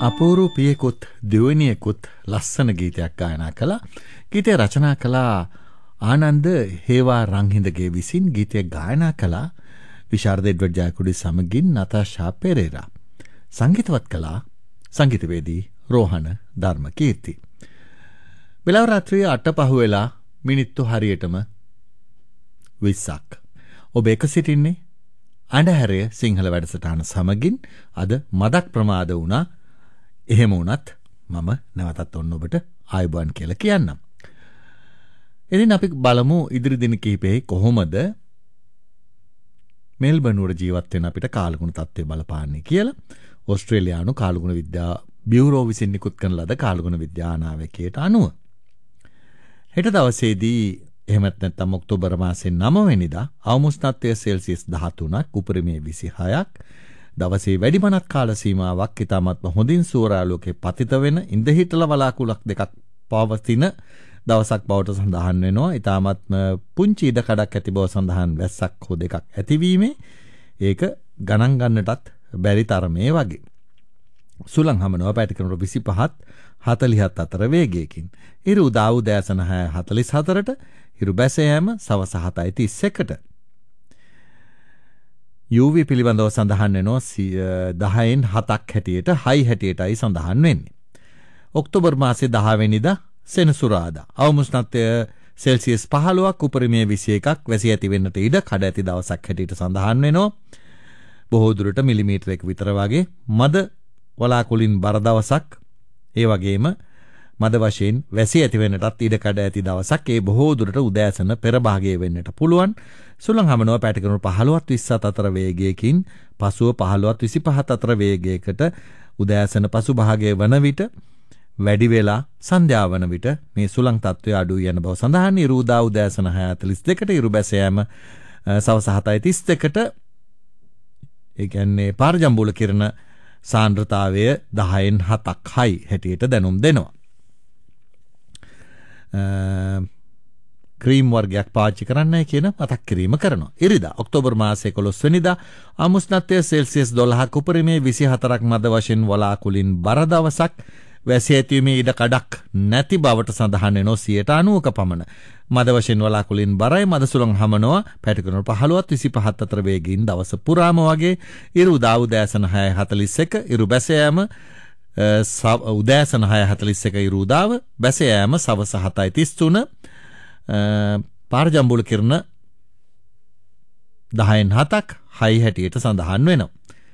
අපූරු පියෙකුත් දෙවෙනියෙකුත් ලස්සන ගීතයක් ගායනා කළා. ගීතය රචනා කළා ආනන්ද හේවා රංහිඳගේ විසින්. ගීතය ගායනා කළා විශාරද එඩ්වඩ් ජයකුඩි සමගින් නතාෂා පෙරේරා. සංගීතවත් කළා සංගීතවේදී රෝහණ ධර්මකීර්ති. බෙලව රාත්‍රිය 8:05 වෙලා මිනිත්තු හරියටම 20ක්. ඔබ එක සිටින්නේ අඳුරය සිංහල වැඩසටහන සමගින්. අද මදක් ප්‍රමාද වුණා. එහෙම වුණත් මම නැවතත් ඔන්න ඔබට ආයුබෝවන් කියලා කියන්නම්. ඉතින් අපි බලමු ඉදිරි දින කිහිපෙහි කොහොමද මෙල්බන් නුවර ජීවත් වෙන අපිට කාලගුණ තත්ත්වය බලපාන්නේ කියලා. ඕස්ට්‍රේලියානු කාලගුණ විද්‍යා බියුරෝ විසින් නිකුත් කරන ලද කාලගුණ විද්‍යා නාවකයට අනුව හෙට දවසේදී එහෙමත් නැත්නම් ඔක්තෝබර් මාසයේ 9 වෙනිදා අවම උෂ්ණත්වය සෙල්සියස් 13ක් උපරිමයේ 26ක් දවසේ වැඩිමනත් කාල සීමාවක් ඉතාමත්ම හොඳින් සූර්යාලෝකයේ පතිත වෙන ඉඳහිටල වලාකුළක් දෙකක් පවතින දවසක් බවට සඳහන් වෙනවා. ඉතාමත්ම පුංචි ඉඩ කඩක් ඇති බව සඳහන් වැස්සක් හෝ දෙකක් ඇතිවීමේ ඒක ගණන් ගන්නටත් බැරි තරමේ වගේ. සුළං හමනවා පැටිකනට 25ත් 47 අතර වේගයකින්. ඉරු උදා උදෑසන 6:44ට ඉරු බැස යාම සවස 7:31ට. UV පිළිබඳව සඳහන් වෙනවා 10න් 7ක් හැටියට හයි හැටියටයි සඳහන් වෙන්නේ. ඔක්තෝබර් මාසයේ 10 වෙනිදා සෙනසුරාදා අවම උෂ්ණත්වය සෙල්සියස් 15ක් උපරිමයේ 21ක් වැසි ඇති වෙන්නට ඉඩ කඩ ඇති දවසක් හැටියට සඳහන් වෙනවා. බොහෝ දුරට මිලිමීටර 1 විතර වගේ මද වලාකුළින් බර දවසක්. ඒ වගේම මද වශයෙන් වැසි ඇති වෙන්නටත් ඉඩ කඩ ඇති දවසක්. ඒ බොහෝ දුරට උදෑසන පෙර භාගයේ වෙන්නට පුළුවන්. සුළං හමනවා පැටිකරුණු 15-27 අතර වේගයකින් පසුව 15-25 අතර වේගයකට උදෑසන පසු භාගයේ වන විට වැඩි වෙලා සන්ධ්‍යා වන විට මේ සුළං තත්ත්වය අඩු යන බව සඳහන්. ඉරු උදා උදෑසන 6:42ට ඉරු බැස යාම සවස 7:32ට. ඒ කියන්නේ පාරජම්බුල කිරණ සාන්ද්‍රතාවය 10න් 7ක් හයි හැටියට දැනුම් දෙනවා. ක්‍රීම් වර්ගයක් පාවිච්චි කරන්නයි කියන මතක් කිරීම කරනවා. ඉරිදා ඔක්තෝබර් මාසයේ 11 වෙනිදා අවම උෂ්ණත්වය සෙල්සියස් 12ක් උපරිමයේ 24ක් මද වශයෙන් වලාකුළින් බර දවසක්. වැසි ඇතිවීමේ ඉඩ කඩක් නැති බවට සඳහන් වෙනවා 90ක පමණ. මද වශයෙන් වලාකුළින් බරයි. මද සුළං හමනවා පැටිකරුණු 15-25 අතර වේගයෙන් දවස පුරාම වගේ. ඉරු උදා උදෑසන 6:41 ඉරු බැස යාම උදෑසන 6:41 ඉරු උදාව බැස යාම සවස 7:33. පාරජම්බුල කිරණ 10න් 7ක් හයි හැටියට සඳහන් වෙනවා.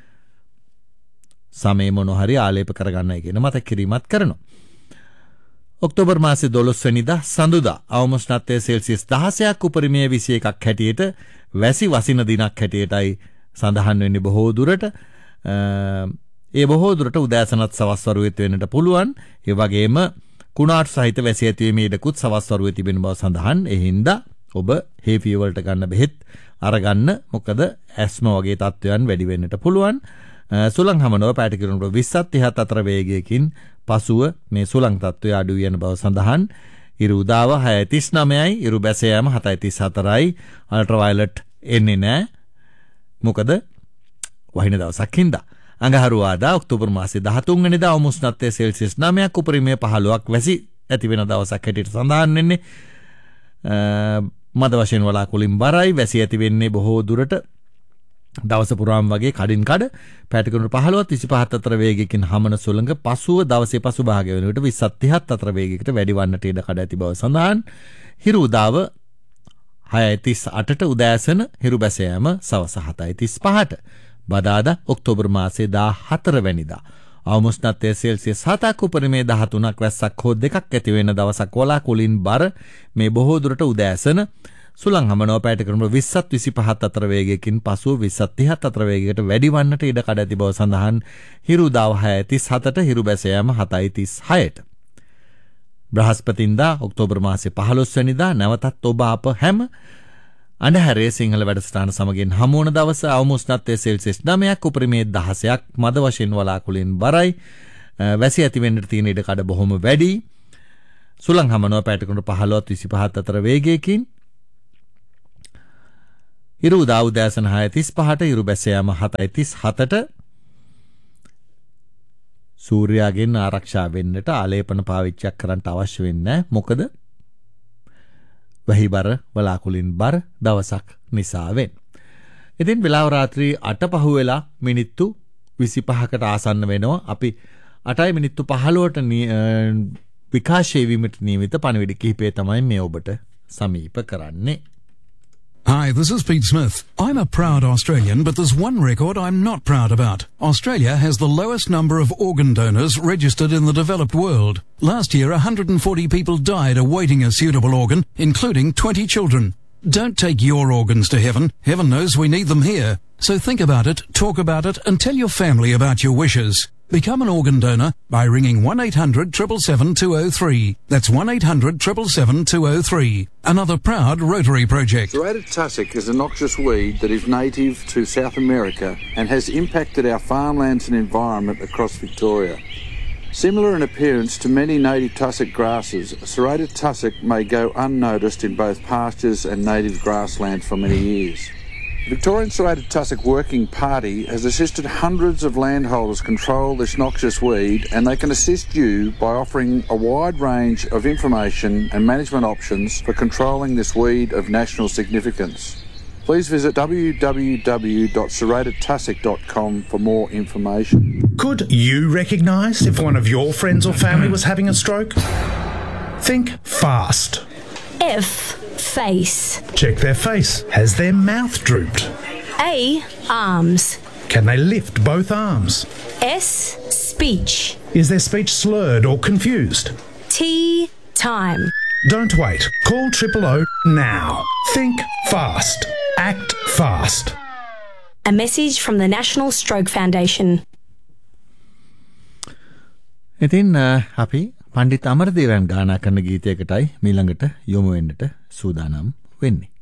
සමේ මොන හරි ආලේප කරගන්නයි කියන මතක් කිරීමත් කරනවා. ඔක්තෝබර් මාසයේ 12 වෙනිදා සඳුදා අවම උෂ්ණත්වය සෙල්සියස් 16ක් උපරිමයේ 21ක් හැටියට වැසි වසින දිනක් හැටියටයි සඳහන් වෙන්නේ බොහෝ දුරට. ඒ බොහෝ දුරට උදෑසනත් සවස් වරුවෙත් වෙන්නට පුළුවන්. ඒ වගේම කුණාටු සහිත වැසි ඇතිවීමේ ඉඩකුත් සවස් වරුවේ තිබෙන බව සඳහන්. ඒ හින්දා ඔබ හේ ෆීවර්ට ගන්න බෙහෙත් අරගන්න. මොකද ඇස්ම වගේ තත්ත්වයන් වැඩි වෙන්නට පුළුවන්. සුළං හමනව පැටිකරුණු 20-30 අතර වේගයකින් පසුව මේ සුළං තත්ත්වය අඩු වෙන බව සඳහන්. ඉරු උදාව 6:39යි ඉරු බැස යාම 7:34යි. අල්ට්‍රාවයලට් එන්නේ නැහැ. මොකද වහින දවසක් හින්දා. අඟහරුවාදා ඔක්තෝබර් මාසයේ 13 වෙනිදා අවම උෂ්ණත්වය සෙල්සියස් 9ක් උපරිමයේ 15ක් වැසි ඇති වෙන දවසක් හැටියට සඳහන් වෙන්නේ. මද වශයෙන් වලාකුළින් බරයි. වැසි ඇති වෙන්නේ බොහෝ දුරට දවස පුරාම වගේ කඩින් කඩ. පැටිකරුණු 15-25 අතර වේගයකින් හමන සුළඟ පසුව දවසේ පසු භාගය වෙනකොට 20-30 අතර වේගයකට වැඩි වන්නට ඉඩ කඩ ඇති බව සඳහන්. හිරු උදාව 6:38ට උදෑසන හිරු බැස යාම සවස 7:35ට. බදාදා ඔක්තෝබර් මාසයේ 14 වෙනිදා අවම උෂ්ණත්වය සෙල්සියස් 7ක් උපරිමයේ 13ක් වැස්සක් හෝ දෙකක් ඇති වෙන දවසක් වලාකුළින් බර. මේ බොහෝ දුරට උදෑසන සුළං හමනවා පැටිකරුණු 20-25 අතර වේගයකින් පසුව 20-30 අතර වේගයකට වැඩි වන්නට ඉඩ කඩ ඇති බව සඳහන්. හිරු උදාව 6:37ට හිරු බැස යාම 7:36ට. බ්‍රහස්පතින්දා ඔක්තෝබර් මාසයේ 15 වෙනිදා නැවතත් ඔබ අප හැම අඳුරේ සිංහල වැඩසටහන සමගින් හමු වන දවස අවම උෂ්ණත්වය සෙල්සියස් 9ක් උපරිමයේ 16ක් මද වශයෙන් වලාකුළින් බරයි. වැසි ඇති වෙන්නට තියෙන ඉඩ කඩ බොහොම වැඩි. සුළං හමනවා පැටිකරුණු 15-25 අතර වේගයකින් ඉරු උදා උදෑසන 6:35ට ඉරු බැස යාම 7:37ට. සූර්යාගෙන් ආරක්ෂා වෙන්නට ආලේපන පාවිච්චියක් කරන්න අවශ්‍ය වෙන්නේ නැහැ. මොකද වැහිබර වලාකුලින් බර දවසක් නිසා වෙන. ඉතින් වෙලාව රාත්‍රී 8 පහු වෙලා මිනිත්තු 25කට ආසන්න වෙනවා. අපි 8 මිනිත්තු 15ට විකාශය වීමට නියමිත පණිවිඩ කිහිපය තමයි මේ ඔබට සමීප කරන්නේ. Hi, this is Pete Smith. I'm a proud Australian, but there's one record I'm not proud about. Australia has the lowest number of organ donors registered in the developed world. Last year, 140 people died awaiting a suitable organ, including 20 children. Don't take your organs to heaven. Heaven knows we need them here. So think about it, talk about it, and tell your family about your wishes. Become an organ donor by ringing 1-800-777-203. That's 1-800-777-203. Another proud Rotary project. Serrated tussock is a noxious weed that is native to South America and has impacted our farmlands and environment across Victoria. Similar in appearance to many native tussock grasses, serrated tussock may go unnoticed in both pastures and native grasslands for many years. The Victorian Serrated Tussock Working Party has assisted hundreds of landholders control this noxious weed, and they can assist you by offering a wide range of information and management options for controlling this weed of national significance. Please visit www.serratedtussock.com for more information. Could you recognise if one of your friends or family was having a stroke? Think fast. F. Face. Check their face. Has their mouth drooped? A. Arms. Can they lift both arms? S. Speech. Is their speech slurred or confused? T. Time. Don't wait. Call 000 now. Think fast. Act fast. A message from the National Stroke Foundation. ඉතින් අපි පණ්ඩිත අමරදේවයන් ගායනා කරන ගීතයකටයි මීළඟට යොමු වෙන්නට සූදානම් වෙන්නේ.